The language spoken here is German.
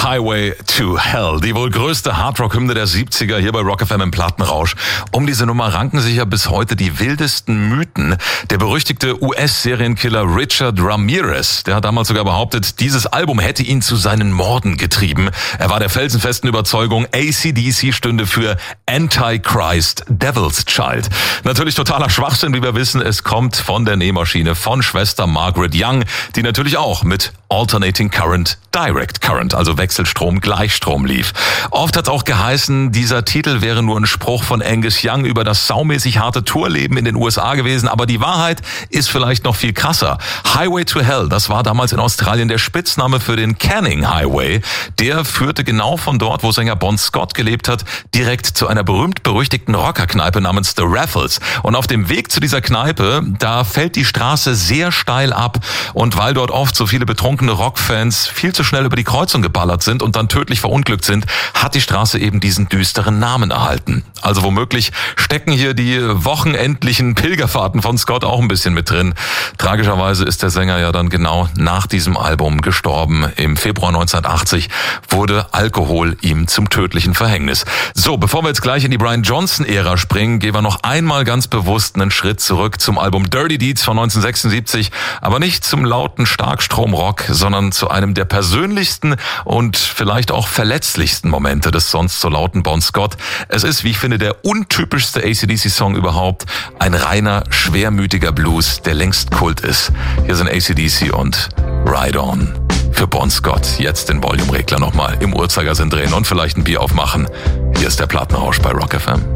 Highway to Hell, die wohl größte Hardrock-Hymne der 70er hier bei Rock FM im Plattenrausch. Um diese Nummer ranken sich ja bis heute die wildesten Mythen. Der berüchtigte US-Serienkiller Richard Ramirez, der hat damals sogar behauptet, dieses Album hätte ihn zu seinen Morden getrieben. Er war der felsenfesten Überzeugung, AC/DC stünde für Antichrist, Devil's Child. Natürlich totaler Schwachsinn, wie wir wissen. Es kommt von der Nähmaschine von Schwester Margaret Young, die natürlich auch mit Alternating Current, Direct Current, also Wechselstrom, Gleichstrom lief. Oft hat auch geheißen, dieser Titel wäre nur ein Spruch von Angus Young über das saumäßig harte Tourleben in den USA gewesen, aber die Wahrheit ist vielleicht noch viel krasser. Highway to Hell, das war damals in Australien der Spitzname für den Canning Highway. Der führte genau von dort, wo Sänger Bon Scott gelebt hat, direkt zu einer berühmt-berüchtigten Rockerkneipe namens The Raffles. Und auf dem Weg zu dieser Kneipe, da fällt die Straße sehr steil ab. Und weil dort oft so viele betrunkene Rockfans viel zu schnell über die Kreuzung geballert sind und dann tödlich verunglückt sind, hat die Straße eben diesen düsteren Namen erhalten. Also womöglich stecken hier die wochenendlichen Pilgerfahrten von Scott auch ein bisschen mit drin. Tragischerweise ist der Sänger ja dann genau nach diesem Album gestorben. Im Februar 1980 wurde Alkohol ihm zum tödlichen Verhängnis. So, bevor wir jetzt gleich in die Brian Johnson-Ära springen, gehen wir noch einmal ganz bewusst einen Schritt zurück zum Album Dirty Deeds von 1976, aber nicht zum lauten Starkstromrock, sondern zu einem der persönlichsten und vielleicht auch verletzlichsten Momente des sonst so lauten Bon Scott. Es ist, wie ich finde, der untypischste AC/DC-Song überhaupt. Ein reiner, schwermütiger Blues, der längst Kult ist. Hier sind AC/DC und Ride On. Für Bon Scott jetzt den Volume-Regler nochmal im Uhrzeigersinn drehen und vielleicht ein Bier aufmachen. Hier ist der Plattenrausch bei Rock FM.